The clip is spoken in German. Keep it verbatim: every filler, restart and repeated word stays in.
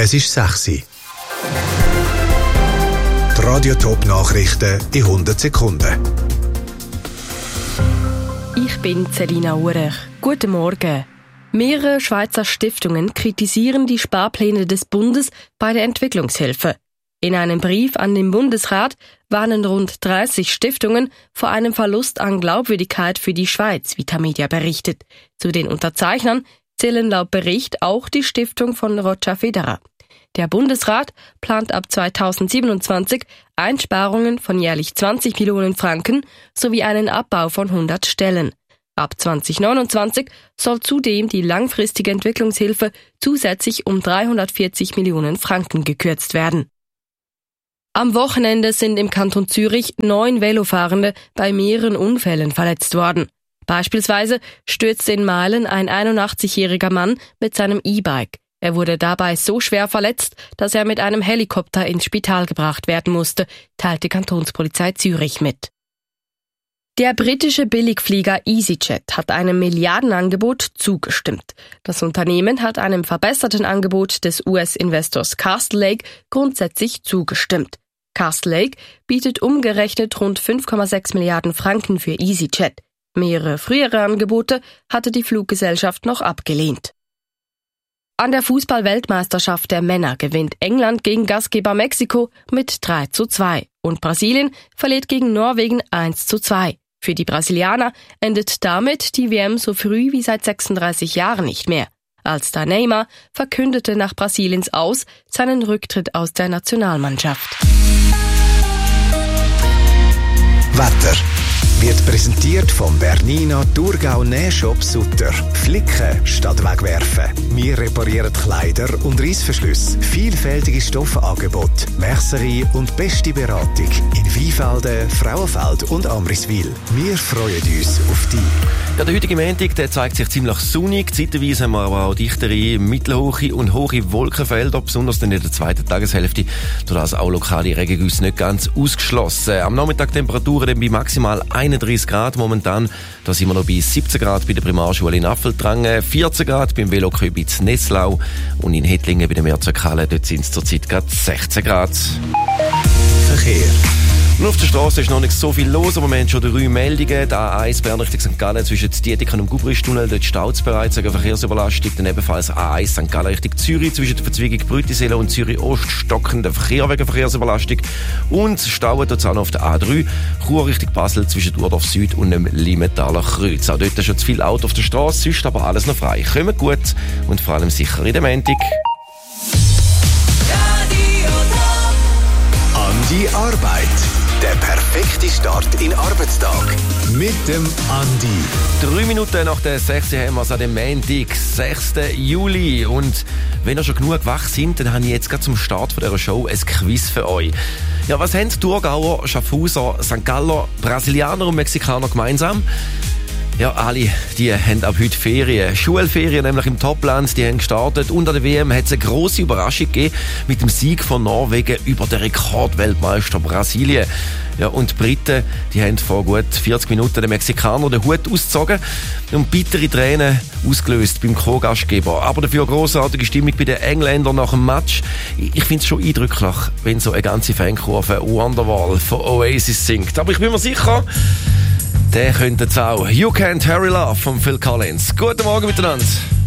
Es ist sechs Uhr. Die Radio-Top-Nachrichten in hundert Sekunden. Ich bin Selina Urech. Guten Morgen. Mehrere Schweizer Stiftungen kritisieren die Sparpläne des Bundes bei der Entwicklungshilfe. In einem Brief an den Bundesrat warnen rund dreißig Stiftungen vor einem Verlust an Glaubwürdigkeit für die Schweiz, wie Tamedia berichtet. Zu den Unterzeichnern zählen laut Bericht auch die Stiftung von Roger Federer. Der Bundesrat plant ab zweitausendsiebenundzwanzig Einsparungen von jährlich zwanzig Millionen Franken sowie einen Abbau von hundert Stellen. Ab zweitausendneunundzwanzig soll zudem die langfristige Entwicklungshilfe zusätzlich um dreihundertvierzig Millionen Franken gekürzt werden. Am Wochenende sind im Kanton Zürich neun Velofahrende bei mehreren Unfällen verletzt worden. Beispielsweise stürzte in Meilen ein einundachtzigjähriger Mann mit seinem E-Bike. Er wurde dabei so schwer verletzt, dass er mit einem Helikopter ins Spital gebracht werden musste, teilte Kantonspolizei Zürich mit. Der britische Billigflieger EasyJet hat einem Milliardenangebot zugestimmt. Das Unternehmen hat einem verbesserten Angebot des U S-Investors Castle Lake grundsätzlich zugestimmt. Castle Lake bietet umgerechnet rund fünf Komma sechs Milliarden Franken für EasyJet. Mehrere frühere Angebote hatte die Fluggesellschaft noch abgelehnt. An der Fußball-Weltmeisterschaft der Männer gewinnt England gegen Gastgeber Mexiko mit drei zu zwei und Brasilien verliert gegen Norwegen eins zu zwei. Für die Brasilianer endet damit die W M so früh wie seit sechsunddreißig Jahren nicht mehr. Als da Neymar verkündete nach Brasiliens Aus seinen Rücktritt aus der Nationalmannschaft. Wetter wird präsentiert vom Bernina Thurgau Nähshop Sutter. Flicken statt wegwerfen. Wir reparieren Kleider und Reissverschlüsse. Vielfältige Stoffangebote, Mercerie und beste Beratung in Weinfelden, Frauenfeld und Amriswil. Wir freuen uns auf dich. Ja, der heutige Montag, der zeigt sich ziemlich sonnig. Zeitweise haben wir aber auch dichtere, mittelhohe und hohe Wolkenfelder, besonders in der zweiten Tageshälfte. Durch das auch lokale Regengüsse nicht ganz ausgeschlossen. Am Nachmittag Temperaturen dann bei maximal einunddreißig Grad momentan. Da sind wir noch bei siebzehn Grad bei der Primarschule in Affeltrangen, vierzehn Grad beim Velokübitz Nesslau und in Hettlingen bei der Mehrzweckhalle, dort sind es zurzeit gerade sechzehn Grad. Verkehr. Und auf der Straße ist noch nicht so viel los, aber wir haben schon drei Meldungen. Die A eins Bern Richtung Sankt Gallen zwischen Dietikon und Gubristunnel, dort staut es bereits wegen Verkehrsüberlastung. Dann ebenfalls A eins Sankt Gallen Richtung Zürich zwischen der Verzweigung Brütiselen und Zürich Ost stockender Verkehr wegen Verkehrsüberlastung. Und stauen dort auch noch auf der A drei Chur Richtung Basel zwischen Urdorf Süd und dem Limetaler Kreuz. Auch dort ist schon zu viel Auto auf der Straße, sonst aber alles noch frei. Kommt gut und vor allem sicher in der Montag. An die Arbeit. Der perfekte Start in den Arbeitstag. Mit dem Andi. Drei Minuten nach der sechs haben wir es an dem Montag, sechsten Juli. Und wenn ihr schon genug wach sind, dann habe ich jetzt gerade zum Start von dieser Show ein Quiz für euch. Ja, was haben Thurgauer, Schaffhauser, Sankt Galler, Brasilianer und Mexikaner gemeinsam? Ja, alle, die haben ab heute Ferien. Schulferien nämlich im Topland, die haben gestartet. Und an der W M hat es eine grosse Überraschung gegeben mit dem Sieg von Norwegen über den Rekordweltmeister Brasilien. Ja, und die Briten, die haben vor gut vierzig Minuten den Mexikaner den Hut ausgezogen und bittere Tränen ausgelöst beim Co-Gastgeber. Aber dafür grossartige Stimmung bei den Engländern nach dem Match. Ich finde es schon eindrücklich, wenn so eine ganze Fankurve Wonderwall von Oasis singt. Aber ich bin mir sicher, der könnte es auch. You Can't Hurry Love von Phil Collins. Guten Morgen miteinander.